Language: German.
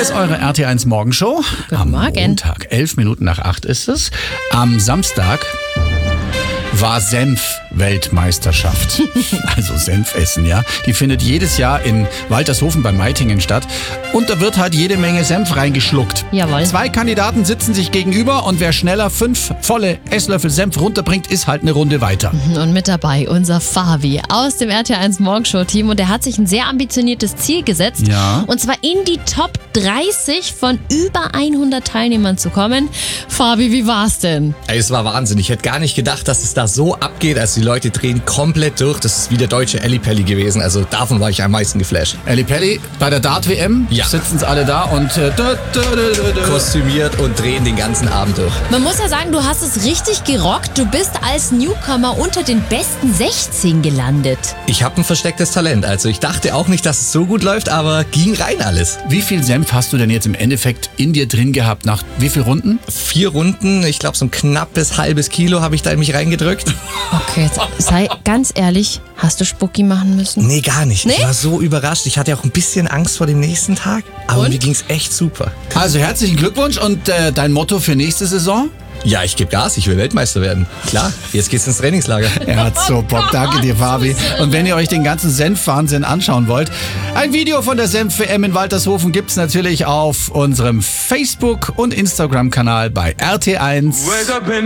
ist eure RT1 Morgenshow. Guten Morgen. Am Montag, 11 Minuten nach 8 ist es. Am Samstag war Senf-Weltmeisterschaft. Also Senfessen, ja. Die findet jedes Jahr in Waltershofen bei Meitingen statt. Und da wird halt jede Menge Senf reingeschluckt. Jawohl. 2 Kandidaten sitzen sich gegenüber und wer schneller 5 volle Esslöffel Senf runterbringt, ist halt eine Runde weiter. Und mit dabei unser Fabi aus dem RT1 Morgenshow-Team. Und der hat sich ein sehr ambitioniertes Ziel gesetzt. Ja. Und zwar in die Top 30 von über 100 Teilnehmern zu kommen. Fabi, wie war's denn? Ey, es war Wahnsinn. Ich hätte gar nicht gedacht, dass es da so abgeht. Also die Leute drehen komplett durch. Das ist wie der deutsche Ellipelli gewesen. Also davon war ich am meisten geflasht. Pelli, bei der Dart-WM Ja. sitzen sie alle da und Kostümiert und drehen den ganzen Abend durch. Man muss ja sagen, du hast es richtig gerockt. Du bist als Newcomer unter den besten 16 gelandet. Ich habe ein verstecktes Talent. Also ich dachte auch nicht, dass es so gut läuft, aber ging rein alles. Wie viel Senf hast du denn jetzt im Endeffekt in dir drin gehabt? Nach wie viel Runden? 4 Runden, ich glaube so ein knappes halbes Kilo habe ich da in mich reingedrückt. Okay, jetzt sei ganz ehrlich, hast du Spucki machen müssen? Nee, gar nicht. Nee? Ich war so überrascht. Ich hatte auch ein bisschen Angst vor dem nächsten Tag. Aber Und? mir ging's echt super. Also herzlichen Glückwunsch und dein Motto für nächste Saison? Ja, ich gebe Gas. Ich will Weltmeister werden. Klar, jetzt geht's ins Trainingslager. Er hat so Bock. Danke dir, Fabi. Und wenn ihr euch den ganzen Senf-Wahnsinn anschauen wollt, ein Video von der Senf-WM in Waltershofen gibt's natürlich auf unserem Facebook- und Instagram-Kanal bei RT1.